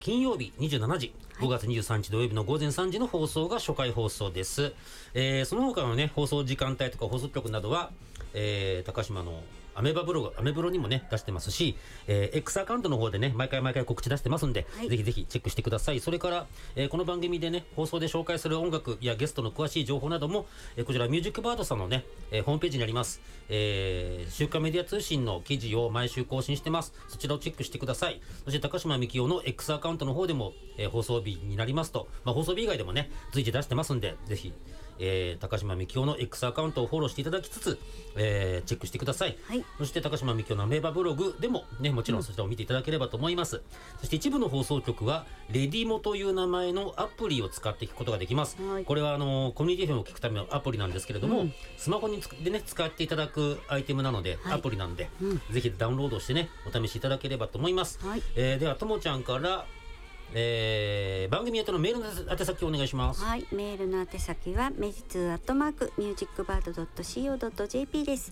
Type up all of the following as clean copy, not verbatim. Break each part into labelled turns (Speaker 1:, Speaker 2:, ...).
Speaker 1: 金曜日27時、5月23日土曜日の午前3時の放送が初回放送です。その他のね、放送時間帯とか放送局などは、高島のアメブロにもね、出してますし、X アカウントの方でね、毎回告知出してますんで、ぜひぜひチェックしてください。それから、この番組でね、放送で紹介する音楽やゲストの詳しい情報なども、こちらミュージックバードさんのね、ホームページにあります。週刊メディア通信の記事を毎週更新してます。そちらをチェックしてください。そして高島みきおの X アカウントの方でも、放送日になりますと、放送日以外でもね、随時出してますんで、ぜひ、高島みきおの X アカウントをフォローしていただきつつ、チェックしてください。そして高島みきおのアメーバブログでもね、もちろんそちらを見ていただければと思います。そして一部の放送局はレディモという名前のアプリを使っていくことができます。これはコミュニティフェムを聞くためのアプリなんですけれども、スマホでね使っていただくアイテムなので、アプリなんで、ぜひダウンロードしてねお試しいただければと思います。ではともちゃんから番組宛てのメールの宛先をお願いします。
Speaker 2: はい、メールの宛先はメジツー@musicbird.co.jp です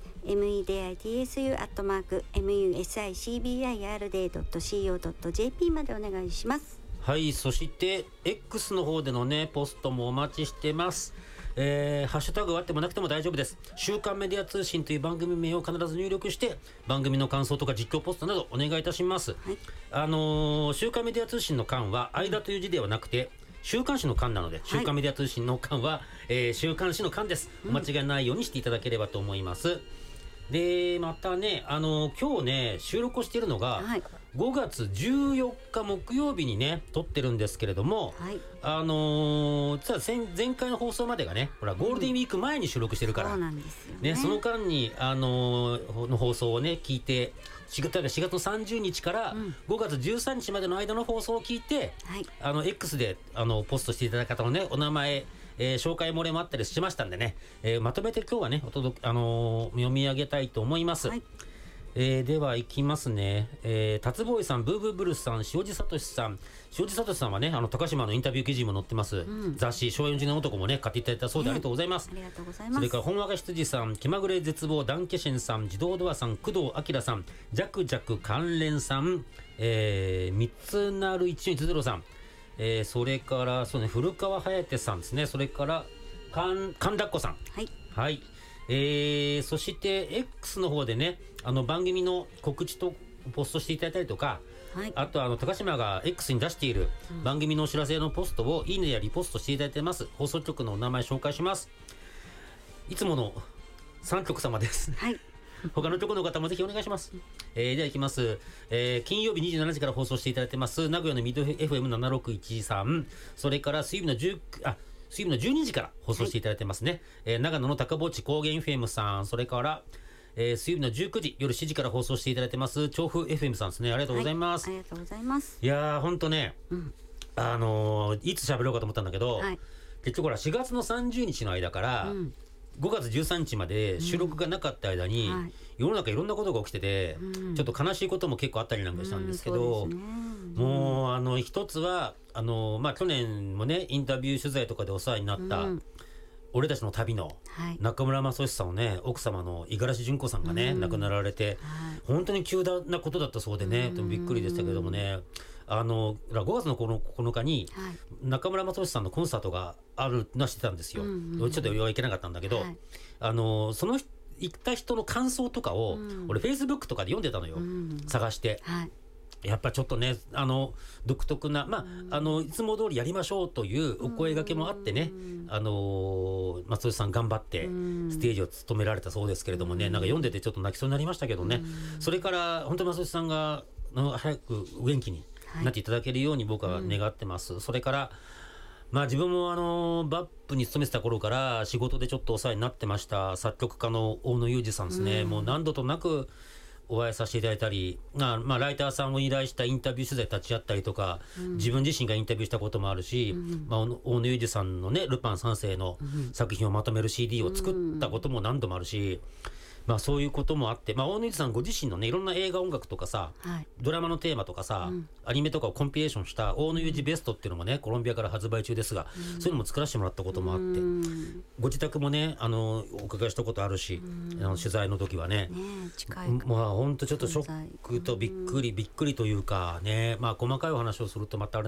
Speaker 2: 。meditsu@musicbird.co.jp までお願いします。
Speaker 1: はい、そして X の方でのねポストもお待ちしてます。ハッシュタグはあってもなくても大丈夫です。週刊メディア通信という番組名を必ず入力して番組の感想とか実況ポストなどお願いいたします。週刊メディア通信の刊は間という字ではなくて週刊誌の刊なので、週刊メディア通信の刊は、週刊誌の刊です。お間違いないようにしていただければと思います。でまたね、今日ね収録をしているのが、5月14日木曜日にね撮ってるんですけれども、実は前回の放送までがねほらゴールデンウィーク前に収録してるから、
Speaker 2: そうなんですよね。
Speaker 1: その間にの放送をね聞いて4月の30日から5月13日までの間の放送を聞いて、X でポストしていただいた方のねお名前紹介漏れもあったりしましたんでね、まとめて今日はね読み上げたいと思います。ではいきますね。達坊さん、ブーブーブルスさん、塩地聡さんはね高島のインタビュー記事も載ってます、雑誌昭和40年男もね買っていただいたそうでありがとうございます。
Speaker 2: ありがとうございます。
Speaker 1: それから本若羊さん、気まぐれ絶望ダンケシェンさん、自動ドアさん、工藤明さん、ジャクジャク関連さん、三つなる1410さん、それからそうね古川颯さんですね。それから神田っ子さん、はい、そして X の方でね番組の告知とポストしていただいたりとか、あと高島が X に出している番組のお知らせのポストをいいねやリポストしていただいてます。放送局のお名前紹介します。いつもの3局様です、他の局の方もぜひお願いします。ではいきます。金曜日27時から放送していただいてます名古屋のミッド FM7613、それから水曜日の12時から放送していただいてますね。長野の高墓地高原 FM さん、それから水曜日の19時夜7時から放送していただいてます調布 FM さんですね。ありがとうございます。
Speaker 2: ありがとうございます。
Speaker 1: いやーほんとね、いつ喋ろうかと思ったんだけど、結局ほら4月の30日の間から、5月13日まで収録がなかった間に、世の中いろんなことが起きてて、ちょっと悲しいことも結構あったりなんかしたんですけど、もう一つは去年もねインタビュー取材とかでお世話になった、俺たちの旅の中村雅俊さんのね奥様の五十嵐純子さんがね、亡くなられて、本当に急なことだったそうでね、びっくりでしたけどもね、5月の9日に中村雅俊さんのコンサートがあるのはしてたんですよ。ちょっと行けなかったんだけど、その行った人の感想とかを、俺 Facebook とかで読んでたのよ、探して。やっぱちょっとね独特な、いつも通りやりましょうというお声掛けもあってね、松尾さん頑張ってステージを務められたそうですけれどもね、なんか読んでてちょっと泣きそうになりましたけどね。それから本当に松尾さんが早くお元気になっていただけるように僕は願ってます。それから自分もバップに勤めてた頃から仕事でちょっとお世話になってました作曲家の大野裕二さんですね。もう何度となくお会いさせていただいたり、ライターさんを依頼したインタビュー取材立ち会ったりとか、自分自身がインタビューしたこともあるし、大野裕二さんのねルパン三世の作品をまとめる CD を作ったことも何度もあるし、 まあそういうこともあって、まあ、大野裕二さんご自身のねいろんな映画音楽とかさ、
Speaker 2: はい、
Speaker 1: ドラマのテーマとかさ、アニメとかをコンピレーションした大野裕二ベストっていうのもねコロンビアから発売中ですが、そういうのも作らせてもらったこともあって、ご自宅もねお伺いしたことあるし、取材の時はね、
Speaker 2: 近い
Speaker 1: まあ本当ちょっとショックとびっくりというかね、まあ細かいお話をするとまたあれ